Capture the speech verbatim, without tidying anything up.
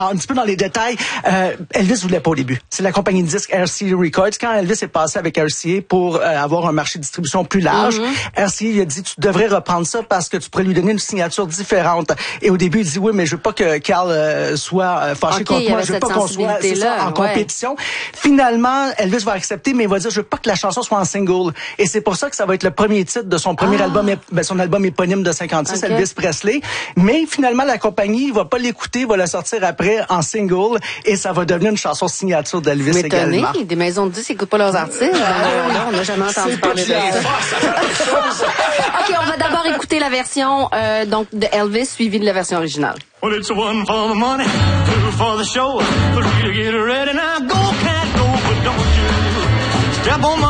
Un petit peu dans les détails, euh, Elvis voulait pas au début. C'est la compagnie de disques R C A Records. Quand Elvis est passé avec R C A pour euh, avoir un marché de distribution plus large, mm-hmm. R C A il a dit tu devrais reprendre ça parce que tu pourrais lui donner une signature différente. Et au début il dit oui mais je veux pas que Carl euh, soit euh, fâché okay, contre moi, je veux pas qu'on soit c'est ça, en ouais. compétition. Finalement Elvis va accepter mais il va dire je veux pas que la chanson soit en single. Et c'est pour ça que ça va être le premier titre de son premier ah. album, ben, son album éponyme de cinquante-six, okay. Elvis Presley. Mais finalement la compagnie va pas l'écouter, va la sortir après en single et ça va devenir une chanson signature d'Elvis également. Des maisons de disques n'écoutent pas leurs artistes. Non, non, on n'a jamais entendu parler de ça. OK, on va d'abord écouter la version euh, donc de Elvis suivie de la version originale. Well, it's one for the money, two for the show, three to get ready now. Go, cat, go, but don't you step on my